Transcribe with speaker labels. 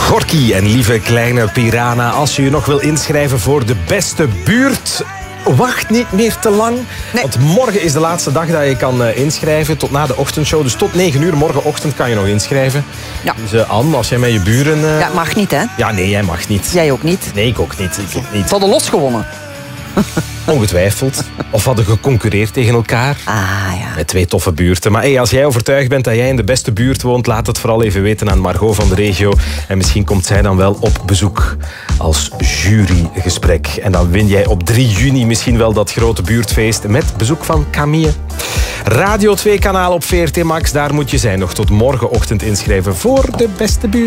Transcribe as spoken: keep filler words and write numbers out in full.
Speaker 1: Gorky en lieve kleine Piranha, als je je nog wil inschrijven voor de beste buurt, wacht niet meer te lang. Nee. Want morgen is de laatste dag dat je kan uh, inschrijven tot na de ochtendshow. Dus tot negen uur morgenochtend kan je nog inschrijven. Ja. Dus uh, Anne, als jij met je buren... Uh...
Speaker 2: Ja, mag niet, hè?
Speaker 1: Ja, nee, jij mag niet.
Speaker 2: Jij ook niet?
Speaker 1: Nee, ik ook niet. Ik ook niet.
Speaker 2: Ze hadden losgewonnen.
Speaker 1: Ongetwijfeld. Of hadden geconcurreerd tegen elkaar.
Speaker 2: Ah, ja.
Speaker 1: Met twee toffe buurten. Maar hey, als jij overtuigd bent dat jij in de beste buurt woont, laat het vooral even weten aan Margot van de regio. En misschien komt zij dan wel op bezoek als jurygesprek. En dan win jij op drie juni misschien wel dat grote buurtfeest met bezoek van Camille. Radio twee kanaal op V R T Max, daar moet je zijn. Nog tot morgenochtend inschrijven voor de beste buurt.